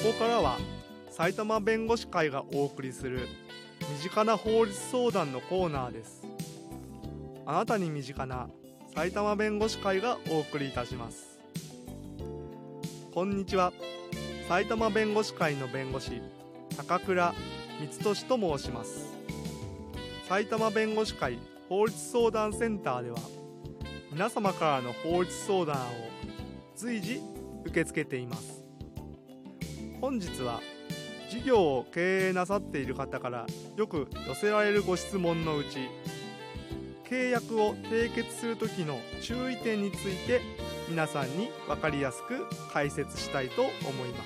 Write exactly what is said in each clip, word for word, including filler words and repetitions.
こからは埼玉弁護士会がお送りする身近な法律相談のコーナーです。あなたに身近な埼玉弁護士会がお送りいたします。こんにちは。埼玉弁護士会の弁護士高倉光俊と申します。埼玉弁護士会法律相談センターでは、皆様からの法律相談を随時受け付けています。本日は事業を経営なさっている方からよく寄せられるご質問のうち、契約を締結するときの注意点について皆さんに分かりやすく解説したいと思います。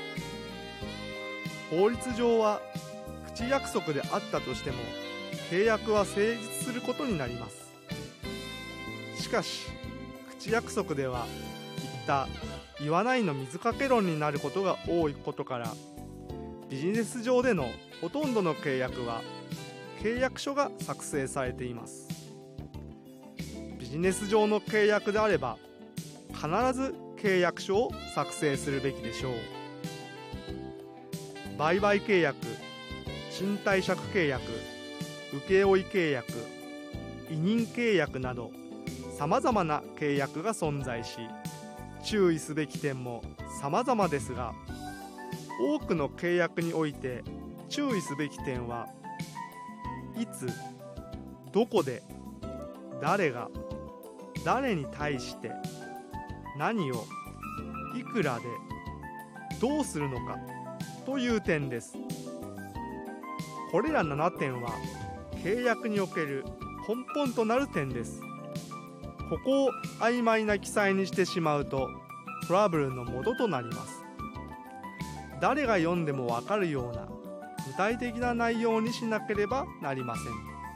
法律上は口約束であったとしても契約は成立することになります。しかし口約束では言った言わないの水かけ論になることが多いことから、ビジネス上でのほとんどの契約は契約書が作成されています。ビジネス上の契約であれば必ず契約書を作成するべきでしょう。売買契約、賃貸借契約、請負契約、委任契約など様々な契約が存在し、注意すべき点も様々ですが、多くの契約において注意すべき点は、いつ、どこで、誰が、誰に対して、何を、いくらで、どうするのかという点です。これらななてんは契約における根本となる点です。ここを曖昧な記載にしてしまうとトラブルの元となります。誰が読んでもわかるような具体的な内容にしなければなりません。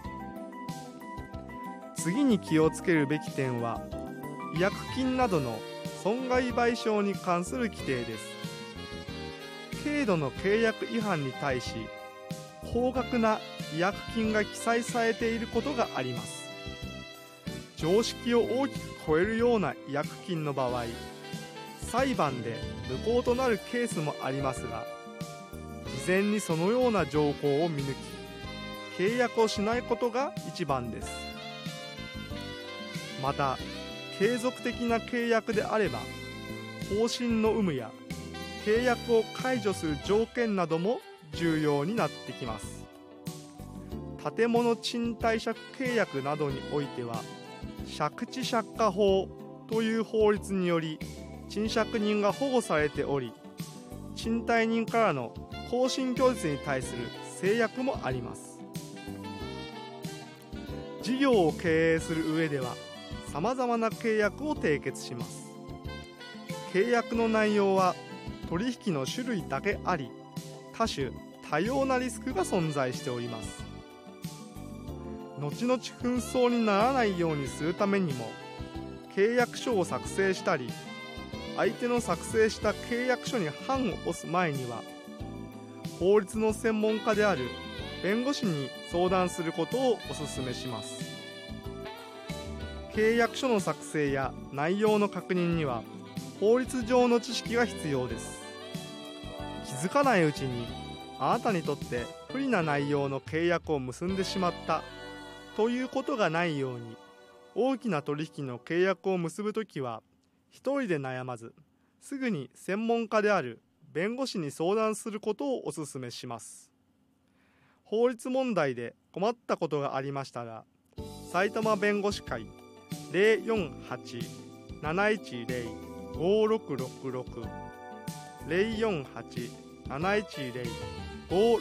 次に気をつけるべき点は、違約金などの損害賠償に関する規定です。軽度の契約違反に対し高額な違約金が記載されていることがあります。常識を大きく超えるような違約金の場合、裁判で無効となるケースもありますが、事前にそのような条項を見抜き契約をしないことが一番です。また、継続的な契約であれば更新の有無や契約を解除する条件なども重要になってきます。建物賃貸借契約などにおいては、借地借家法という法律により賃借人が保護されており、賃貸人からの更新拒絶に対する制約もあります。事業を経営する上では様々な契約を締結します。契約の内容は取引の種類だけあり、多種多様なリスクが存在しております。後々紛争にならないようにするためにも、契約書を作成したり、相手の作成した契約書に判を押す前には、法律の専門家である弁護士に相談することをお勧めします。契約書の作成や内容の確認には、法律上の知識が必要です。気づかないうちに、あなたにとって不利な内容の契約を結んでしまったということがないように、大きな取引の契約を結ぶときは一人で悩まず、すぐに専門家である弁護士に相談することをお勧めします。法律問題で困ったことがありましたら、埼玉弁護士会 ゼロ よん はち なな いち ゼロ ご ろく ろく ろく ゼロ よん はち なな いち ゼロ ご